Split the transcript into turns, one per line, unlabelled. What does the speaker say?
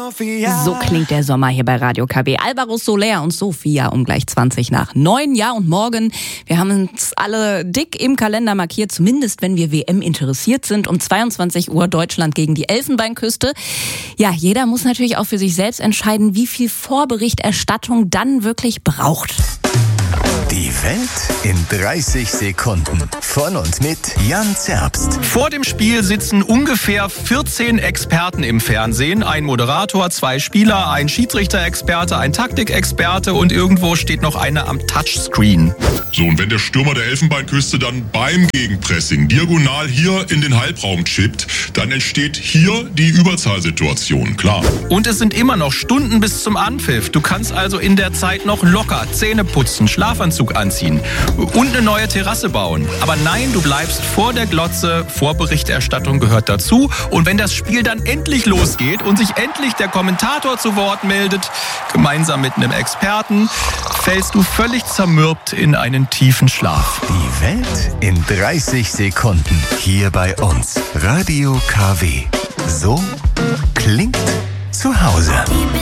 So klingt der Sommer hier bei Radio KW. Alvaro Soler und Sophia um gleich 20:09. Ja, und morgen, wir haben uns alle dick im Kalender markiert, zumindest wenn wir WM interessiert sind. Um 22 Uhr Deutschland gegen die Elfenbeinküste. Ja, jeder muss natürlich auch für sich selbst entscheiden, wie viel Vorberichterstattung dann wirklich braucht.
Die Welt in 30 Sekunden. Von und mit Jan Zerbst.
Vor dem Spiel sitzen ungefähr 14 Experten im Fernsehen. Ein Moderator, 2 Spieler, ein Schiedsrichter-Experte, ein Taktikexperte und irgendwo steht noch einer am Touchscreen.
So, und wenn der Stürmer der Elfenbeinküste dann beim Gegenpressing diagonal hier in den Halbraum chippt, dann entsteht hier die Überzahlsituation, klar.
Und es sind immer noch Stunden bis zum Anpfiff. Du kannst also in der Zeit noch locker Zähne putzen, Schlafanzug anziehen und eine neue Terrasse bauen. Aber nein, du bleibst vor der Glotze. Vorberichterstattung gehört dazu. Und wenn das Spiel dann endlich losgeht und sich endlich der Kommentator zu Wort meldet, gemeinsam mit einem Experten, fällst du völlig zermürbt in einen tiefen Schlaf.
Die Welt in 30 Sekunden. Hier bei uns. Radio KW. So klingt zu Hause.